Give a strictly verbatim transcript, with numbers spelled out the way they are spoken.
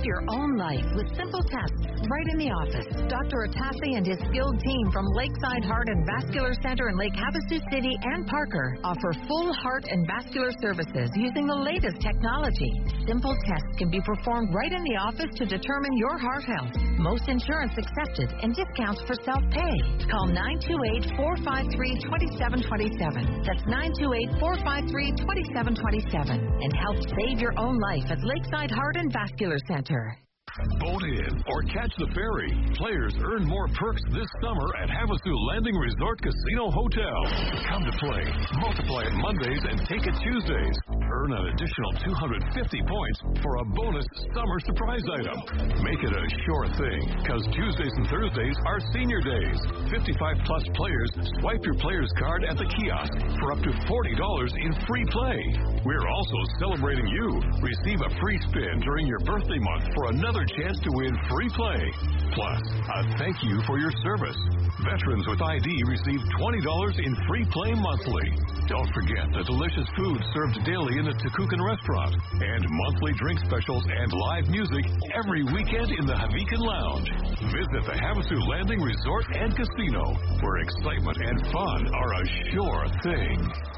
Save your own life with simple tests right in the office. Doctor Atassi and his skilled team from Lakeside Heart and Vascular Center in Lake Havasu City and Parker offer full heart and vascular services using the latest technology. Simple tests can be performed right in the office to determine your heart health. Most insurance accepted and discounts for self-pay. Call nine two eight, four five three, two seven two seven. That's nine two eight, four five three, two seven two seven. And help save your own life at Lakeside Heart and Vascular Center. Boat in or catch the ferry. Players earn more perks this summer at Havasu Landing Resort Casino Hotel. Come to play. Multiply it Mondays and take it Tuesdays. Earn an additional two hundred fifty points for a bonus summer surprise item. Make it a sure thing, because Tuesdays and Thursdays are senior days. fifty-five plus players swipe your player's card at the kiosk for up to forty dollars in free play. We're also celebrating you. Receive a free spin during your birthday month for another chance to win free play. Plus, a thank you for your service. Veterans with I D receive twenty dollars in free play monthly. Don't forget the delicious food served daily in the Takukan restaurant and monthly drink specials and live music every weekend in the Havikan Lounge. Visit the Havasu Landing Resort and Casino, where excitement and fun are a sure thing.